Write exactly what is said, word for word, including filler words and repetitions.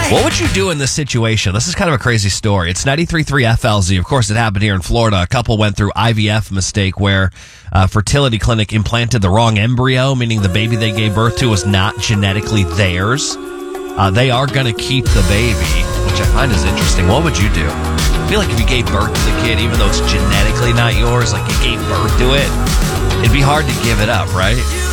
What would you do in this situation? This is kind of a crazy story. It's ninety-three point three F L Z. Of course, it happened here in Florida. A couple went through I V F mistake where a fertility clinic implanted the wrong embryo, meaning the baby they gave birth to was not genetically theirs. Uh, they are going to keep the baby, which I find is interesting. What would you do? I feel like if you gave birth to the kid, even though it's genetically not yours, like you gave birth to it, it'd be hard to give it up, right?